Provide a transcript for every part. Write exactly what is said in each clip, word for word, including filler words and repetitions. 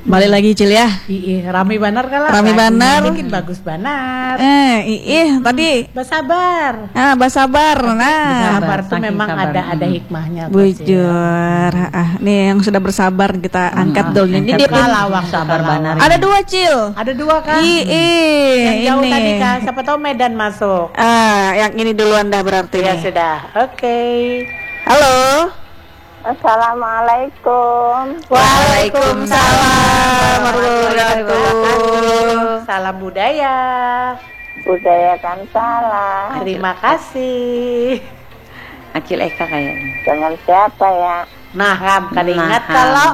Balik lagi Cil ya. Iya, rame banar kalah. Rame banar. Bikin bagus banar. Eh, ih tadi Basabar. ah basabar. Nah, Sabar tuh saking memang sabar. ada ada Hmm. hikmahnya. bujur. Ah, nih yang sudah bersabar kita angkat dulu. Ini dia pun Kalawak Sabar banar. ada dua Cil. Ada dua kan? Ih, ih, Yang jauh ini. tadi kan, siapa tahu Medan masuk. Ah, yang ini duluan dah berarti. Ya nih. sudah. Oke. Halo. Assalamualaikum. Waalaikumsalam warahmatullahi wabarakatuh. Salam budaya. Budayakan salah. Terima kasih. Acil Eka kayaknya. Dengan siapa ya? Nah, Ram, kada Nah, ingat Ham. kalau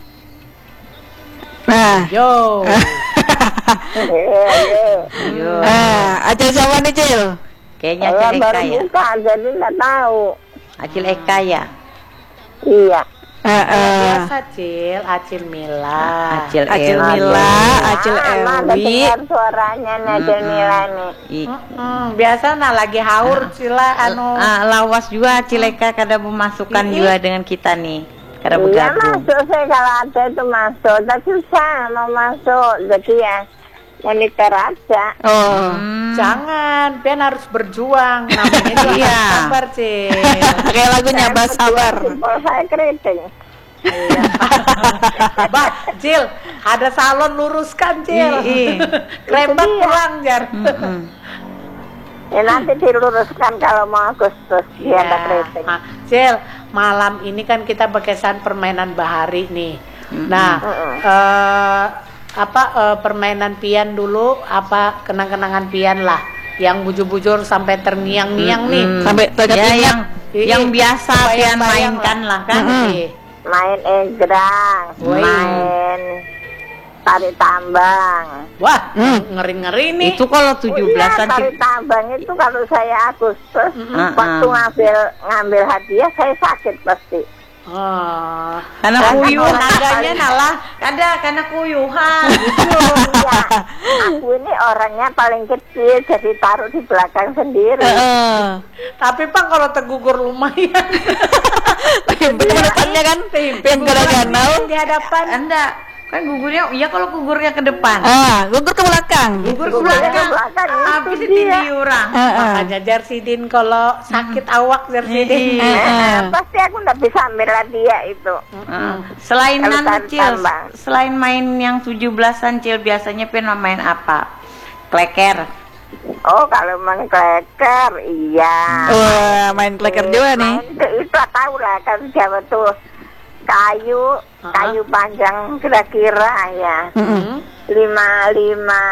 Nah, yo. Iya, iya. Yo. ah, Acil siapa nih Cil? Kayaknya Saya Acil Eka baru ya. buka, jadi nggak tahu. Acil Eka ya. Iya. Ah, ah. Biasa Cil, Acil Mila. Acil Acil Ewi. Mila, Acil Ah, mana Ewi. dengar suaranya nih, Acil Mila nih. I- Mm-mm, biasa nah lagi haur Cila anu. Ah, lawas juga Acil Eka kada memasukkan Ih. juga dengan kita nih. Kada Iya bergabung. masuk saya kalau ada itu masuk, tapi susah mau masuk, jadi ya monitor aja. Oh. Hmm. Jangan, pian harus berjuang. Namanya juga Iya. harus sabar, Cil. Kayak lagunya Saya Basabar. berjuang, simpel saya keriting. Iya. Bah, Cil, ada salon luruskan, Cil. Ih, ih. Krebat Itu dia. pulang, Jar. Mm-mm. Ya nanti diluruskan kalau mau Agustus dia ada keriting. Ah, Cil, malam ini kan kita berkesan permainan bahari nih. Nah, Mm-mm. eh, apa eh, permainan pian dulu, apa kenang-kenangan pian lah, yang bujur-bujur sampai terngiang-ngiang nih. Mm-mm. Sampai ya teringat. yang Ih, yang biasa pian bayang-bayang mainkan lah kan. Iya. Main egrang, Woi. main tarik tambang. Wah, Hmm. ngeri-ngeri nih. Itu kalau tujuh belasan Oh, iya, tarik tambang itu kalau saya Agustus Mm-mm. waktu ngambil ngambil hadiah saya sakit pasti. Oh. karena Karena kuyuh. Tenaganya nalah. Kada karena kuyuhan. Iya, aku ini orangnya paling kecil jadi taruh di belakang sendiri. Heeh. Tapi Pak kalau tergugur lumayan. Tempe depannya kan yang gada-ganal. Di hadapan. Anda kan gugurnya, iya kalau gugurnya ke depan. Ah, gugur ke belakang. Gugur ke Gugurnya belakang. ke belakang, itu Habis dia. ditindih orang. Heeh. Makanya Jarsidin kalau sakit awak Jarsidin. Iya. Nah, pasti aku nggak bisa ambil hadiah itu. Ah, Selain Kalau anu tarik Cil, tambang. selain main yang tujuh belasan Cil, biasanya Pian main apa? Kleker. Oh kalau main kleker, iya. Wah, main kleker juga nih. Main itu, itu tahu lah kan Jawa tuh kayu, kayu panjang kira-kira ya. Mm-mm. lima lima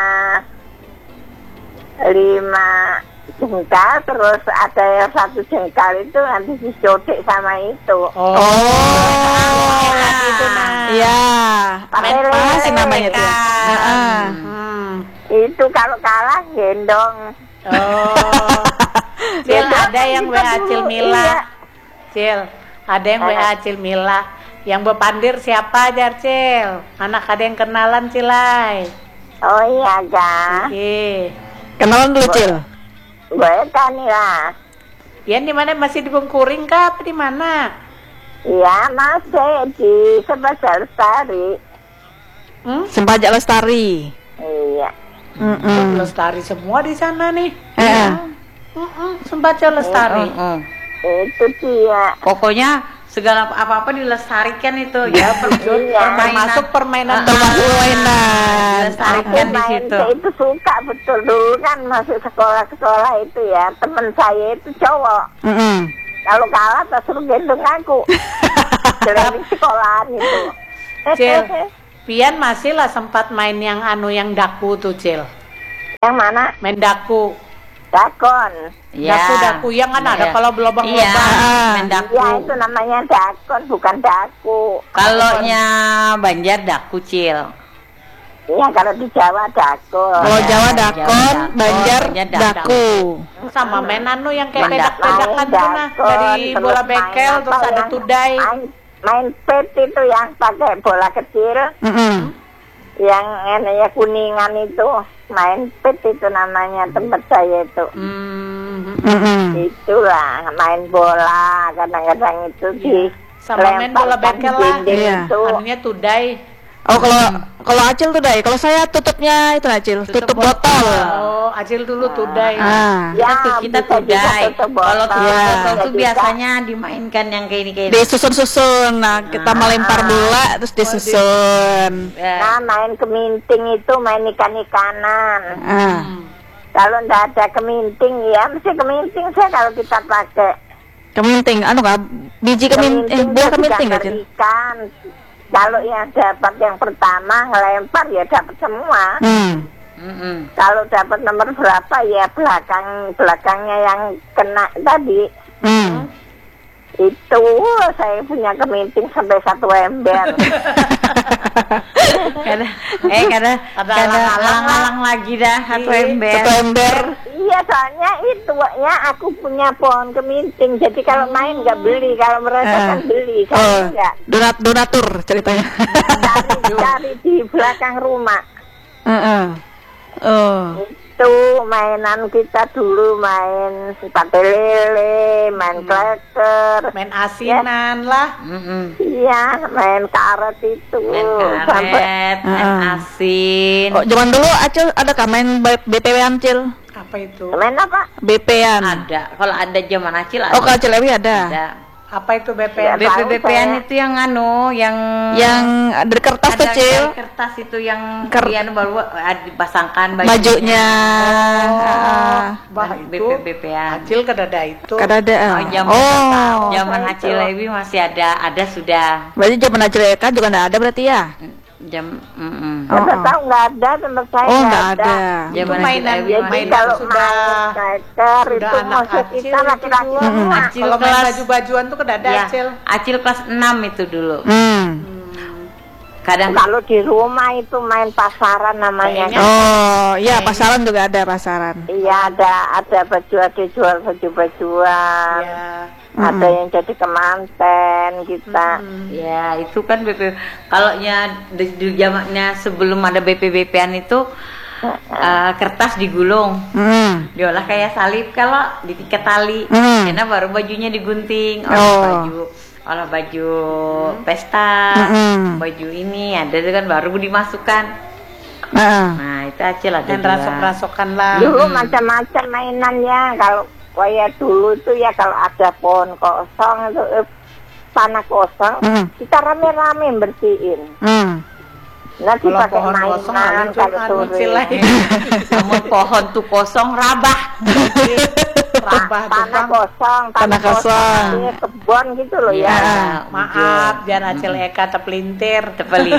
lima jengkal, terus ada yang satu jengkal itu nanti dicodik sama itu. Oh. Oh. Itu nah. Iya. Pakai Apa sih lele. namanya tuh? ya? Heeh. Hmm. Itu kalau kalah gendong. Oh. Cil, Gendong ada yang kita W A Cil dulu, Mila. iya. Cil, ada yang W A Cil Mila. Yang bepandir siapa Jar Cil? Anak ada yang kenalan Cilai. Oh iya kak, Iya. Kenalan dulu Cil. gue kan ya. Yan di mana, masih di Bungkuring kah? Apa di mana? Iya masih di Sebastian Lestari. Hmm? Sempajak Lestari. Iya. Mm-mm. Lestari semua di sana nih. Eh. Heeh, Sembaca Lestari. Oh, oh. Itu dia. Pokoknya segala apa-apa dilestarikan itu ya, per- Iya. Termasuk permainan Termasuk mainan. dilestarikan Aku di main situ. itu suka betul dulu kan masuk sekolah-sekolah itu ya. Temen saya itu cowok. Mm-mm. Kalau kalah tak suruh gendong aku. Dari sekolahan itu. Cil, Pian masih lah sempat main yang anu yang daku tuh Cil. Yang mana? Main daku. Dakon. Ya. Daku-daku yang kan ada Iya. kalau berlubang-lubang. Iya, main daku. Ya itu namanya dakon bukan daku. Kalaunya Banjar daku Cil. Iya kalau di Jawa dakon. Kalau Ya, Jawa Jawa dakon, dakon, Banjar Banjar daku. Sama main anu yang kayak Main pedak-pedakan tuh nah, dari terus bola main bekel apa terus ada yang- tudai. Main, main pet itu yang pakai bola kecil, Mm-mm. yang enaknya kuningan itu, main pet itu namanya tempat saya itu. Hmm. Mm-mm. Itulah main bola kadang-kadang itu di Sama main bola lemparkan bekel di lah. dinding Iya. itu. Anunya tudai. Oh kalau kalau Acil tuh Dai, kalau saya tutupnya itu Acil, tutup, Tutup botol. Oh, Acil dulu tudai. Ah, Ya, kita bisa juga tudai. tutup Kalau botol. tutup Ya. botol tuh Bisa. biasanya dimainkan yang kayak ini kayak ini. disusun-susun. Nah, kita melempar bola terus disusun. Ya. Nah, main keminting itu main ikan-ikanan. Ah. Kalau nggak ada keminting ya mesti keminting saya kalau kita pakai. Keminting, anu kah? Biji keminting, eh, buah itu keminting digambar Acil. ikan. Kalau yang dapat yang pertama ngelempar ya dapat semua. Hmm. Mm-mm. Kalau dapat nomor berapa ya belakang belakangnya yang kena tadi. Hmm. Itu saya punya keminting sampai satu ember. Kada, eh kada, Kada kada alang-alang alang-alang lagi dah satu Iya, ember. Satu ember. Iya soalnya itu ya aku punya pohon keminting. Jadi kalau main nggak beli, kalau mereka Eh. kan beli. Oh, Saya nggak. donat donatur ceritanya. Cari, cari di belakang rumah. Heeh. Oh. Itu mainan kita dulu main pate lele, main kleker. Main asinan lah. Mm-mm. Iya, main karet itu. Main Sampai karet, main Ah. asin. Oh, zaman dulu Acil ada kah main B P W-an Cil? Apa itu? main apa? B P-an. Ada. Kalau ada zaman acil ada. Oh, kalau Cilewi ada. Ada. Apa itu B P Ya, N? B P tahu B P-an saya. itu yang anu, yang Yang dari kertas ada kecil, dari kertas itu yang Ker- yang baru ah, dipasangkan bajunya. Oh, Ah, bah B itu. P B P-an. Acil kedada itu. Kada ada. Oh, zaman Oh, zaman Apa Acil itu? Lewi masih ada, ada sudah. berarti zaman Acil Eka juga nggak ada berarti ya? Jam mm-mm. Oh, Saya oh. tahu nggak ada, tempat saya Oh, nggak nggak ada. Zaman Itu Acil mainan- Lewi Jadi masih Mainan kalau sudah- main kleker sudah itu anak maksud kecil kita itu laki-laki semua. semua. Acil Kalau main kelas- baju-bajuan tuh kedada Ya, Acil. Acil kelas enam itu dulu. Hmm. Kadang Kalau di rumah itu main pasaran namanya. Kayaknya- Oh, iya pasaran juga ada pasaran. Iya ada ada baju ada jual baju-bajuan. Ya. Ada yang jadi kemanten kita. ya itu kan B P kalau nya di, di zamannya sebelum ada B P B P-an itu eh, kertas digulung. Hmm. Diolah kayak salib kalau diikat tali. Hmm. Karena baru bajunya digunting. Olah Oh. baju, olah baju pesta, Mm-mm. baju ini ada kan baru dimasukkan. Nah, Nah itu Acil ada Dan juga. rasok-rasokan lah. Dulu macam-macam mainannya. Kalau kayak dulu tuh ya kalau ada pohon kosong itu eh, tanah kosong, Hmm. kita rame-rame bersihin. hmm. Nanti Kalau pakai pohon kosong nggak mainan lucu kalau kan sore. Acil lah. Namun pohon tuh kosong rabah. Rabah tuh, Tanah Bang. kosong, Tanah kosong. Iya, kebun gitu loh Iya. ya. Maaf, jangan Acil Eka terpelintir. Tepelin.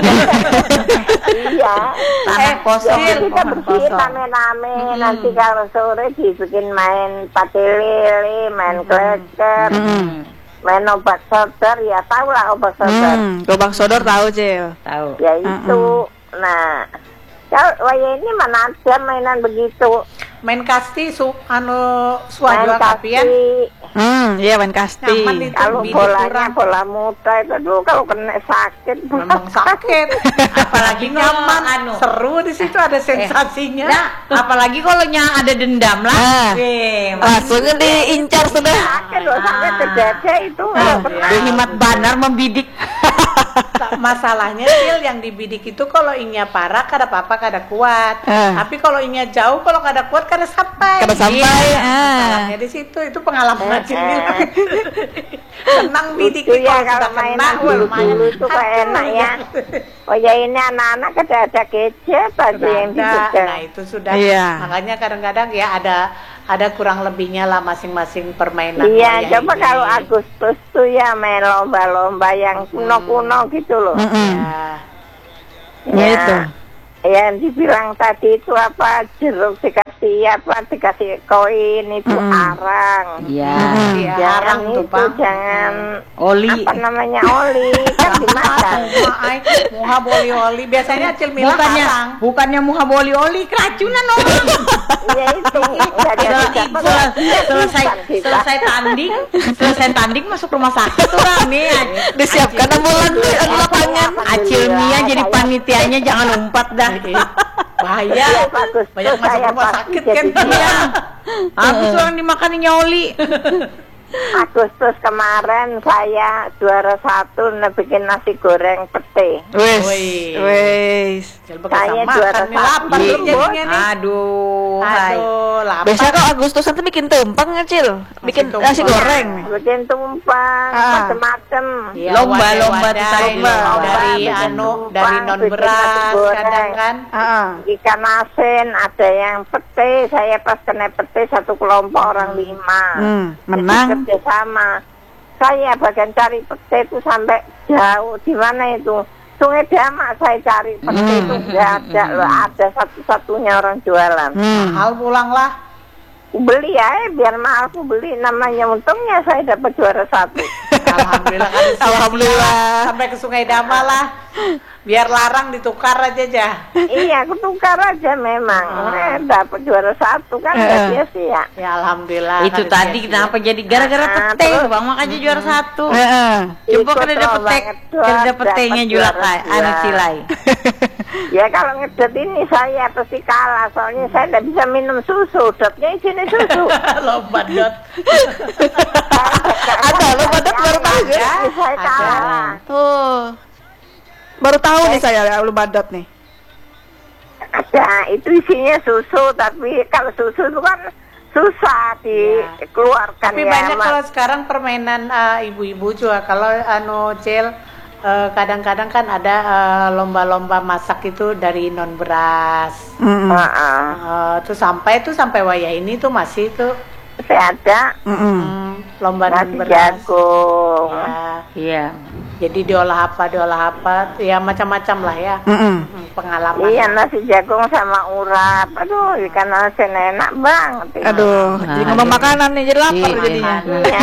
Iya. Tanah kosong, Jadi kita pohon bersihin kosong. rame-rame. Nanti kalau sore dibikin main pate lele, main kleker, Hmm. main obat sodor. Ya tahu lah obat sodor. Hmm. Gobang sodor tahu Cil. Tahu. Ya itu. Nah, kalau waya ini mana ada mainan begitu. Main kasti su anu Main suara kapian. kaki. Hmm, iya main kasti. Nyaman itu. Kalau Bidik bolanya kurang. bola muda itu dulu kalau kena sakit. Memang sakit. Apalagi nyaman, kalau anu. seru di situ ada sensasinya. Nah, apalagi kalau nya ada dendam lah. Ah. Eh, Langsungnya diincar sudah. Sakit loh sampai ke dada itu. Ah, kalau kena. Hemat banar membidik. Masalahnya Cil yang dibidik itu kalau inya parah kada apa-apa kada kuat. Eh. Tapi kalau inya jauh kalau kada kuat kada sampai. Kada sampai. Iya, Ah. masalahnya di situ itu pengalaman Eh, Acil eh. bilang. Senang bidik Lucu ya kalau kalau sudah kena mainan wah, lumayan. dulu-dulu itu kayak Aduh, enak ya. Oh ya ini anak-anak kada ada gadget aja Sudah yang ada. dipegang. Nah itu sudah. Iya. Makanya kadang-kadang ya ada ada kurang lebihnya lah masing-masing permainan. Iya, wayang coba ini. kalau Agustus tuh ya main lomba-lomba yang kuno-kuno gitu loh. Mm-mm. Ya. Ya itu. Yang dibilang tadi itu apa jeruk dikasih apa dikasih koin itu Mm. arang. Iya. Iya, Jangan arang tuh, itu Bang. jangan Oli. apa namanya oli kan dimakan. Maai, muha boli oli. Biasanya Acil bilang Bukannya arang. bukannya muha boli oli keracunan orang. Iya itu. Nggak ada Sel- dapat sel- selesai ikan kita. selesai tanding, selesai tanding masuk rumah sakit orang nih. Disiapkan ambulan tuh di lapangan. Acil Mia jadi panitianya jangan umpat dah. Bahaya. Iya, bagus. Banyak Terus masuk saya rumah pasti sakit jadi kan. dia. Habis orang dimakaninya oli. Agustus kemarin saya juara satu bikin nasi goreng pete. Wes, Wih. wes. Cil bekas Saya makan juara nih, satu. lapar Iya. belum jadinya nih. Aduh, hai. Aduh, lapar. Biasa kok Agustusan tuh bikin tumpeng ya, Cil. Bikin tumpeng. nasi goreng. Bikin tumpeng, Ah. macem-macem. Iya, Lomba, wadai- lomba wadai, tadi. lomba. dari Bikin anu tumpeng, dari non bikin beras nasi goreng. kadang kan. Heeh. Ikan asin, ada yang pete, saya pas kena pete satu kelompok orang lima. Hmm, Jadi menang. kerjasama. Saya bagian cari pete itu sampai jauh. Di mana itu? Sungai Damak saya cari pete Hmm. itu nggak ada loh. Ada satu-satunya orang jualan. Hmm. Mahal pulang lah. Beli ya, biar mahal aku beli. Namanya untungnya saya dapat juara satu. Alhamdulillah kan sia-sia. Alhamdulillah. Sampai ke Sungai Dama lah. Biar larang ditukar aja aja. Iya, aku tukar aja memang. Ah. Eh, dapat juara satu kan Eh. nggak sia-sia. Ya alhamdulillah. Itu kan tadi sia-sia. kenapa jadi gara-gara Ah, pete, terus- Bang, makanya juara satu. Heeh. Coba Ikut kan ada loh, pete, banget, kan ada dapat petenya juara juga kayak dua. anu cilai. Ya kalau ngedet ini saya pasti kalah. Soalnya saya nggak bisa minum susu. Dotnya isinya susu. Lomba dot. Ada lo pada baru tahu ya? Ya, saya Ada. kalah. Tuh. Baru tahu nih saya lu badot nih. Ada, itu isinya susu. Tapi kalau susu itu kan susah dikeluarkan. Tapi ya, banyak Mas. kalau sekarang permainan eh, ibu-ibu juga. Kalau anu Cil, eh, kadang-kadang kan ada eh, lomba-lomba masak itu dari non beras. Mm-mm. Heeh. Eh, tuh sampai tuh sampai wayah ini tuh masih tuh Saya ada Mm-mm. hmm, lomba non nasi beras. jagung. Ya, Iya. jadi diolah apa, diolah apa, ya macam-macam lah ya. Mm-mm. Hmm, pengalaman. Iya, nasi jagung sama urap. Aduh, ikan asin enak banget. ini. Aduh, Nah, jadi ngomong iya. makanan nih jadi lapar Iya. jadinya. Iya.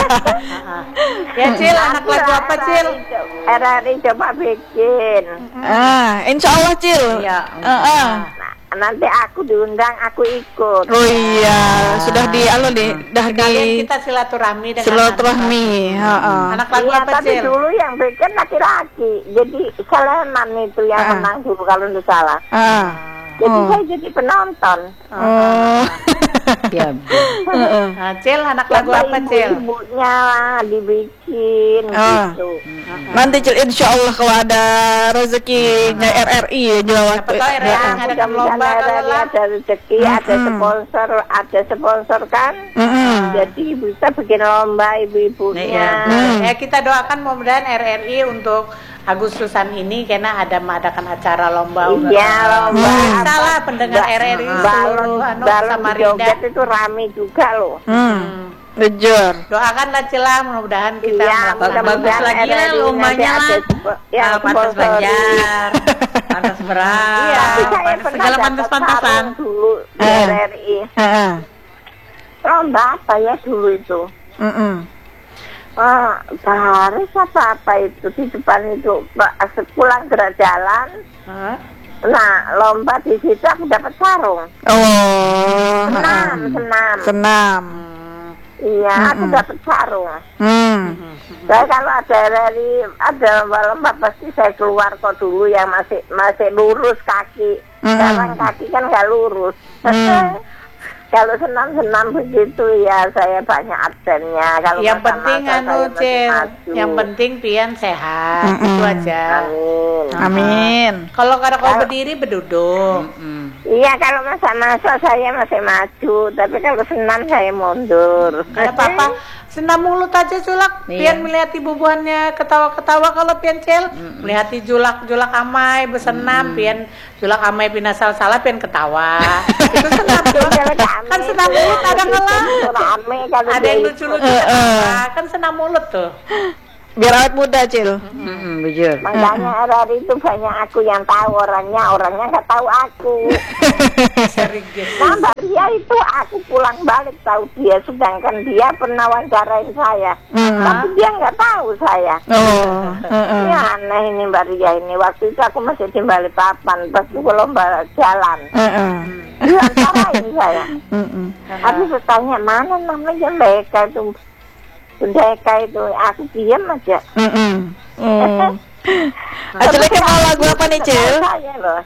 Ah, ya Cil, anak lagu apa Cil? R R I coba bikin. Ah, insya Allah Cil. Iya. Heeh. Nah, nanti aku diundang, aku ikut. Oh iya, sudah di alo nih, dah Kalian di kita silaturahmi dengan silaturahmi. Heeh. anak lagu Iya, apa tapi Cil? dulu yang bikin laki-laki. Jadi Sleman itu yang Ah. menang dulu kalau tidak salah. Ah. Jadi Oh. saya jadi penonton. Oh. Iya. Heeh. Nah, Cil, anak lagu Coba apa Cil? ibu-ibunya lah dibikin Ah. gitu. Nanti Cil insya Allah kalau ada rezekinya R R I ya jual Siapa tahu R R I Heeh. ngadakan lomba Mudah-mudahan kalau hari lah. ada rezeki, ada Mm-mm. sponsor, ada sponsor kan. Mm-mm. Jadi bisa bikin lomba ibu-ibunya. Iya. Hmm. Ya kita doakan mudah-mudahan R R I untuk Agustusan ini karena ada mengadakan acara lomba. Iya, lomba. Salah pendengar Ba- R R I balon seluruh anu balon Samarinda. joget itu rame juga loh. Hmm. Jujur. Doakanlah Cila, mudah-mudahan kita Iya, melakukan mudah-mudahan Bagus lagi R R I lah lombanya nanti lah. ada spo- yang Ah, pantas sponsori. Banjar, pantas beras, Iya, Tapi saya pantas pernah segala dapat pantas-pantasan. sarung dulu di Eh. R R I. Heeh. Lomba apa ya dulu itu? Mm-mm. Oh, baris apa-apa itu di depan itu Pak, pulang gerak jalan. Hah? Nah, lomba di situ aku dapat sarung. Oh. Senam, heeh. senam. Senam. Iya, aku Mm-mm. dapat sarung. Hmm. Saya kalau ada dari ada lomba pasti saya keluar kok dulu yang masih masih lurus kaki. Mm. Sekarang kaki kan nggak lurus. Mm. Kalau senam-senam begitu ya saya banyak absennya. Kalau Yang masa-masa penting saya anu masih Cil, maju. yang penting Pian sehat, Mm-mm. itu aja. Amin. Amin. Kalau kada kau berdiri berduduk. Mm. Iya, kalau masa-masa saya masih maju, tapi kalau senam saya mundur. Ada apa-apa, senam mulut aja Julak. Iya. Pian melihat ibu buannya ketawa-ketawa kalau Pian Cil, melihat julak julak amai bersenam, Pian julak amai pinasal salah Pian ketawa. Itu senam Julak. Kan senam mulut ada ngelah. Rame kalau Ada dia yang ikut. lucu-lucu Eh, eh. ketawa. Kan senam mulut tuh. Biar awet muda, Cil. Mm-mm, bujur. Makanya R R I itu banyak aku yang tahu orangnya, orangnya nggak tahu aku. Serius. Nah, Mbak Ria itu aku pulang balik tahu dia, sedangkan dia pernah wawancarain saya, Hmm. tapi dia nggak tahu saya. Oh. Heeh. Ya aneh ini Mbak Ria ini. Waktu itu aku masih di Balikpapan, pas itu lomba jalan. Heeh. Diwawancarain saya. Mm-mm. Aku bertanya mana namanya mereka itu. Bendeka itu, aku diam aja. Mm-mm. Mm. Aceleka mau lagu apa nih, Cil? Saya loh.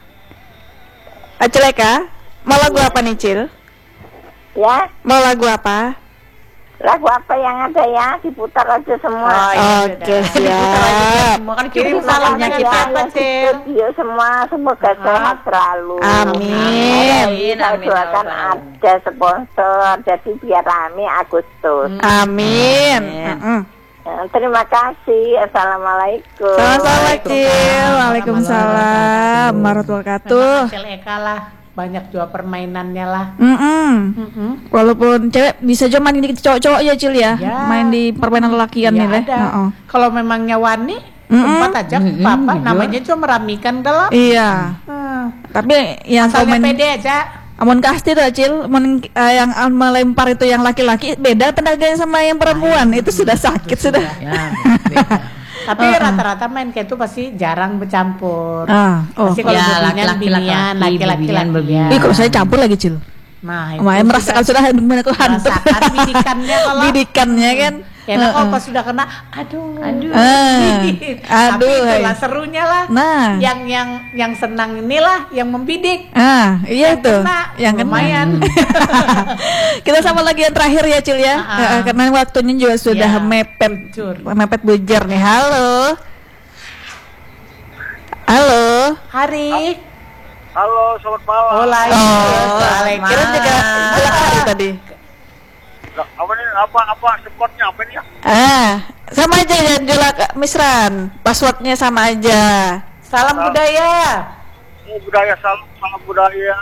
Aceleka mau lagu apa nih, Cil? Ya, Mau lagu apa? Lagu apa yang ada ya? Diputar aja semua. Oh, iya, Oke, sudah. siap. Semua kan Kirim kita salamnya punya kita kita. apa, Cil? Studio semua semoga sehat selalu. Amin. Amin, Saya amin, doakan amin. ada sponsor, jadi biar rame Agustus. Amin. Amin. Mm-mm. Eh, Terima kasih. Assalamualaikum. Sama-sama, Cil. Waalaikumsalam warahmatullahi wabarakatuh. Memang Cil Eka lah, banyak juga permainannya lah. Mm-mm. Mm-mm. Walaupun cewek bisa juga main di cowok-cowok ya, Cil ya. Ya. Main di permainan lelakian Ya nih, Leh. ada. Heeh. Kalau memangnya wani, Mm-mm. sempat aja papa, namanya cuma meramikan dalam. Iya. Hmm. Tapi yang kau Asalnya main pede aja. Amun kasti tuh, Cil, mun, eh, yang ah, melempar itu yang laki-laki beda tenaganya sama yang perempuan. Itu sudah sakit sudah. Ya, beda. Tapi rata-rata main kayak itu pasti jarang bercampur. Ah, oh. Pasti kalau Ya, binian, laki-laki, binian, laki-laki, laki-laki, binian, laki-laki. Ih, kok saya campur lagi, Cil? Nah, itu Makanya merasakan sudah gimana aku hantu. merasakan bidikannya kalau Bidikannya kan. enak kalau Heeh. pas sudah kena, aduh, aduh, Ah, Tapi aduh, itulah hai. serunya lah. Nah. Yang yang yang senang inilah yang membidik. Ah, iya Yang itu. kena, Yang kena. lumayan. Kita sama lagi yang terakhir ya, Cil ya. Ah, ah. Eh, karena waktunya juga sudah Ya, mepet. bujur. Mepet bujar nih. Halo. Halo. Hari, Halo, selamat malam. oh lagi. Oh, Waalaikumsalam. kira juga jelek hari tadi. Lah, Apa nih? Apa apa spotnya apa nih ya? Ah, sama aja ya Julak Misran. Passwordnya sama aja. Salam budaya. Oh, budaya salam, salam budaya.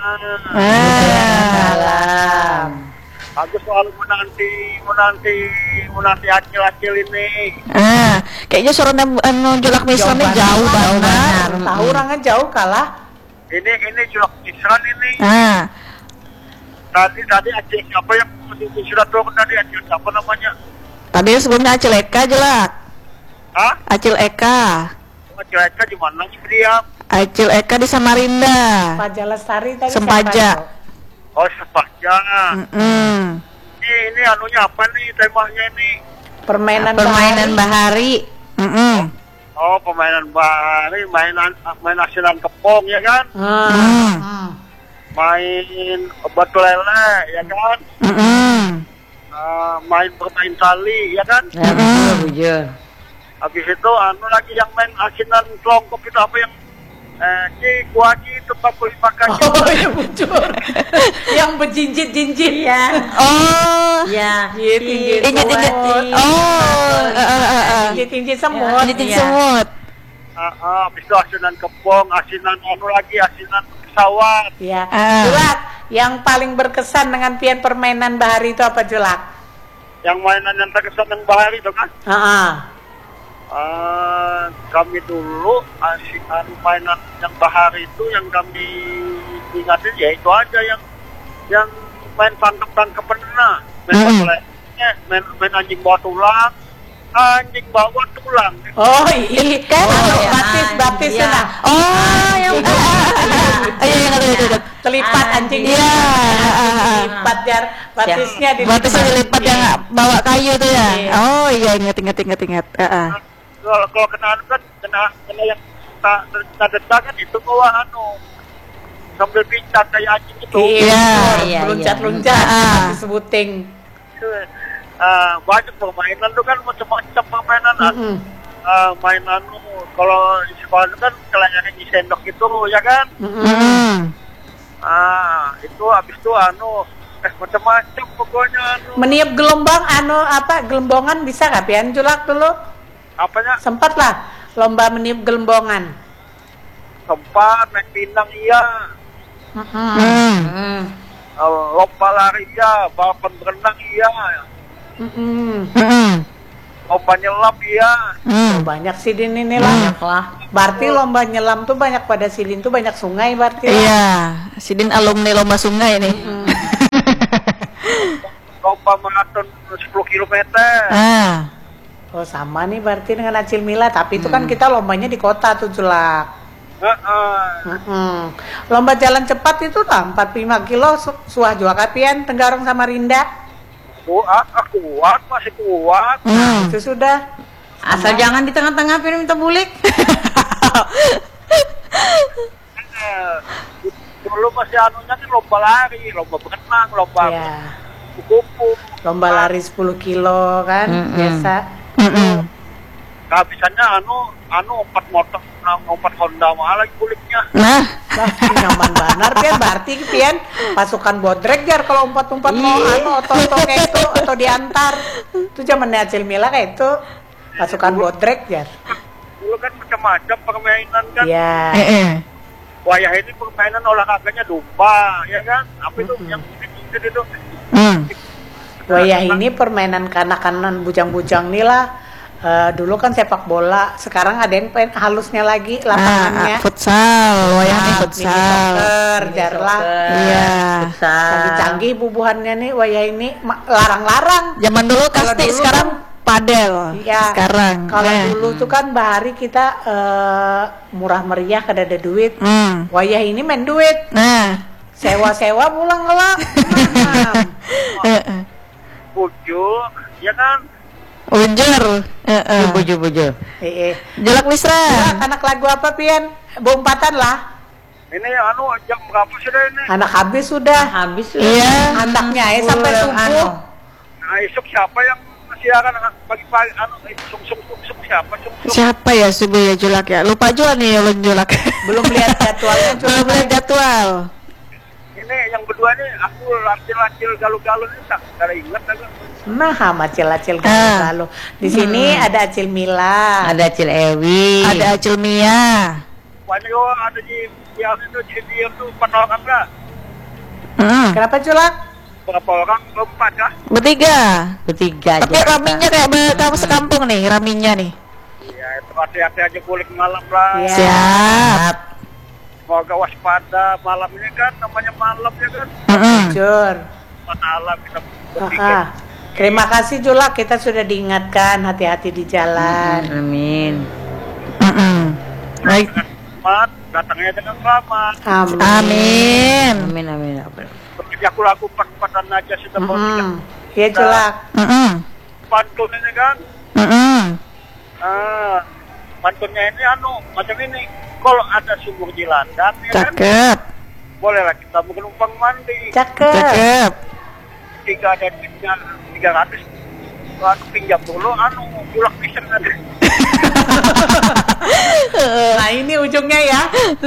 Ah. Salam. Aku selalu menanti, menanti, menanti acil-acil ini. Ah, kayaknya suaranya anu Julak Misran ini jauh banget. Tahu orangnya jauh kalah. Ini ini julak Isran ini. Ah, Tadi tadi acil siapa yang sudah turun tadi acil siapa namanya? tadi sebelumnya Acil Eka Jelak. Hah? Acil Eka. Acil Eka di mana sih dia? Acil Eka di Samarinda. Paja Lestari tadi Sempaja. siapa Oh, sepaja. Mm. Ini ini anunya apa nih temanya ini? itu? Permainan Permainan bahari. bahari. Mm-mm. Oh, permainan bahari, mainan main asinan kepong ya kan? Hmm. Mm. Hmm. Main batu lele ya kan? Mm-mm. Uh, main bermain tali ya kan? Ya, bujur, bujur. Habis itu anu lagi yang main asinan kelongkop itu apa yang eh ki kuaci tempat lima kaki. Oh ya bujur. Yang berjinjit-jinjit ya. Oh, Ya, Iya, tinggi. inget-inget. Oh, eh, eh, eh, eh. Jinjit-jinjit semut. Inget Iya. semut. Ah, ah, habis itu asinan kepong, asinan anu lagi asinan pesawat. Ya. Ah. Julak, yang paling berkesan dengan pian permainan bahari itu apa Julak? Yang mainan yang terkesan yang bahari itu kan? Heeh. Ah, kami dulu asik anu mainan yang bahari itu yang kami ingatin ya itu aja yang yang main tangkap tangkapan main Mm. batu lele, main main anjing bawa tulang, anjing bawa tulang. Oh iya. Kan? Oh, iya. batis batis Iya. nah. Oh, yang ah, ah, ah. Iya, iya, iya, iya. Terlipat Ah, anjing. iya. Terlipat jar batisnya di Batasnya dilipat yang bawa kayu tuh ya. Iya. Oh iya, ingat ingat ingat ingat. Heeh. Kalau kalau kena anu kan kena kena yang tak kena detak kan itu bawa anu sambil pincang kayak anjing itu. Iya, Iya, loncat-loncat iya. disebuting. Ah, banyak permainan tuh kan macam-macam permainan. Mm-mm. Ah, main anu kalau di sekolah itu kan kelayangan di sendok itu ya kan. Mm. Ah, itu habis itu anu eh macam-macam pokoknya anu. Meniup gelombang anu apa gelombongan bisa nggak pian Julak dulu? Apanya? Sempat lah lomba meniup gelombongan. Sempat naik pinang iya. Mm-mm. Mm. Hmm. Ah, lomba lari iya, balapan berenang iya. Mm-mm. Mm. Lomba nyelam iya. Mm. Banyak sih di ini lah. Banyak lah. Berarti lomba nyelam tuh banyak pada Silin tuh banyak sungai berarti. lah. Iya, Sidin alumni lomba sungai nih. Lomba maraton sepuluh kilometer. Ah. Oh sama nih berarti dengan Acil Mila. Tapi itu kan kita lombanya di kota tuh Julak. Heeh. Mm-mm. Lomba jalan cepat itu lah empat puluh lima kilo su- suah juga kapian Tenggarong sama Rinda. Kuat, ah, kuat, masih kuat. Mm. Itu sudah. Asal jangan di tengah-tengah piring minta bulik. Eh, dulu masih anunya kan lomba lari, lomba berenang, lomba Ya. kupu-kupu. Lomba lari sepuluh kilo kan, Mm-mm. biasa. Mm-mm. Kehabisannya anu anu empat motor, nah, empat Honda malah lagi kulitnya. Nah, Lah, nyaman banar pian berarti pian pasukan bodrek jar kalau empat-empat mau anu oto-oto kayak itu atau diantar. Itu zamannya Acil Mila kayak itu pasukan bodrek jar. Dulu kan macam-macam permainan kan. Iya. eh, eh. Wayah ini permainan olahraganya domba, ya kan? Apa itu yang sedikit itu? Hmm. Wayah ini permainan kanak-kanak bujang-bujang nih lah. Eh, dulu kan sepak bola, sekarang ada yang pengen halusnya lagi lapangannya. Ah, futsal, wayangnya Ah, futsal. mini soccer, Mini jar lah. soccer. Iya. Futsal. Canggih-canggih bubuhannya nih wayah ini ma- larang-larang. Zaman dulu Kalau kasti, dulu sekarang padel. Iya. Sekarang. Kalau eh. dulu tuh kan bahari kita eh, murah meriah kada ada duit. Hmm. Wayah ini main duit. Nah. Sewa-sewa pulang kelak. Eh, eh. Bujur, ya kan? Unjur. Eh, eh. Buju-buju. Eh, eh. Jelak Wisra. Ya, anak lagu apa pian? Bompatan lah. Ini anu jam berapa sudah ini? Anak habis sudah. Habis sudah. Iya. Anaknya ya sampai Udah, subuh. anu. Nah, esok siapa yang siaran pagi-pagi anu sung sung sung sung siapa sung sung? Siapa ya subuh ya Julak ya? Lupa juga nih ulun Julak. Belum lihat jadwalnya Belum cuma lihat jadwal. Ini yang berdua nih aku lacil-lacil galu-galu ini tak ada ingat aku. nah sama acil-acil Ah. lalu. Di sini ada Acil Mila. Ada Cil Ewi. Ada Acil Mia. Banyak oh, ada di yang itu di dia tuh empat orang enggak? Hmm. Kenapa culak? Berapa orang? Empat kah? Bertiga. Bertiga Tapi aja. raminya kayak berkamu sekampung nih, raminya nih. Ya itu hati-hati aja kulik malam lah. Iya. Siap. Semoga waspada malam ini kan namanya malam ya kan. Mm-mm. Jur. Malam kita berpikir. Ah. Terima kasih Julak, kita sudah diingatkan hati-hati di jalan. Amin. Mm-mm. Baik. Selamat, datangnya dengan selamat. Amin. Amin. Amin amin. amin. Bekerja aku laku empat-empatan aja sudah mau tiga. Mm-mm. Iya Julak. Mm-mm. Pantun ini kan. Mm-mm. Ah, pantunnya ini anu macam ini. Kalau ada sumur di ladang ya kan, Cakep. bolehlah kita menumpang mandi. Cakep. Cakep. Tiga ada duitnya tiga ratus. Aku pinjam dulu, anu julak bisa ada. Nah ini ujungnya ya.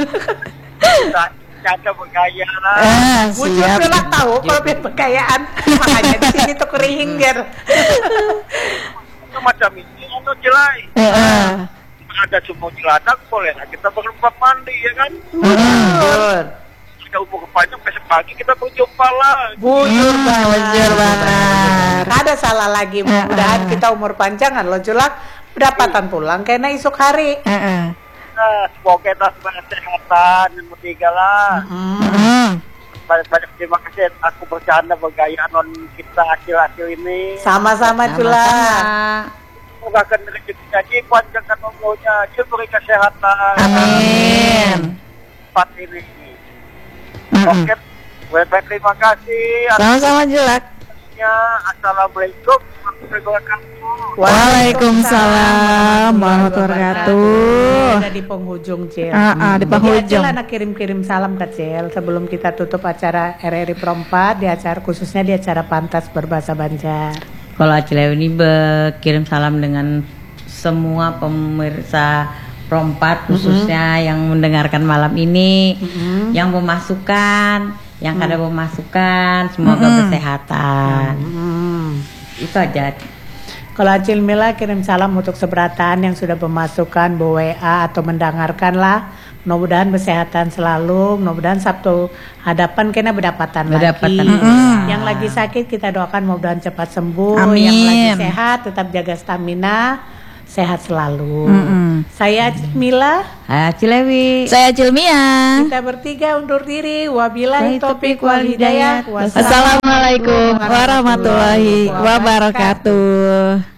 Caca bergaya lah. Ah, Wujud siap. Julak tahu kalau biar berkayaan. Makanya di sini tuh kering ger. Itu macam ini, anu jelai. Heeh. Ada sumur di ladang, bolehlah kita menumpang mandi ya kan. Jur. Jika umur panjang besok pagi kita berjumpa lah. Bujur Hmm, banget. bujur banget. Ada salah lagi. Mudah-mudahan kita umur panjangan loh Julak. Pendapatan pulang karena esok hari. Heeh. Nah, semoga kita kesehatan yang bertiga lah. Mm. Banyak-banyak terima kasih. Aku bercanda bergaya non kita hasil-hasil ini. Sama-sama Julak. Sama-sama. Semoga akan rezeki gaji panjangkan umurnya, diberi kesehatan. Amin. Empat ini. Mm-mm. Oke, baik-baik terima kasih. Sama-sama Julak. Akhirnya, assalamualaikum warahmatullahi wabarakatuh. Waalaikumsalam warahmatullahi wabarakatuh. Ada di penghujung Cil. Ah, ah, di Jadi penghujung. Acil anak kirim-kirim salam ke Cil sebelum kita tutup acara R R I Perempat di acara khususnya di acara Pantas Berbahasa Banjar. Kalau Acil ini berkirim salam dengan semua pemirsa Perempat khususnya yang mendengarkan malam ini, yang pemasukan, yang kada pemasukan, semoga kesehatan. Hmm. Itu aja. Kalau Acil Mila kirim salam untuk seberatan yang sudah pemasukan W A atau mendengarkan lah. Mudah-mudahan kesehatan selalu. Mudah-mudahan Sabtu hadapan kena berdapatan Berdapatan. lagi. Mm-mm. Yang lagi sakit kita doakan mudah-mudahan cepat sembuh. Amin. Yang lagi sehat tetap jaga stamina, sehat selalu. Mm-mm. Saya Acil Mila. Acil Ewi. Saya Cilmia. Kita bertiga undur diri. Wabillahi taufiq wal hidayah. Assalamualaikum warahmatullahi wabarakatuh.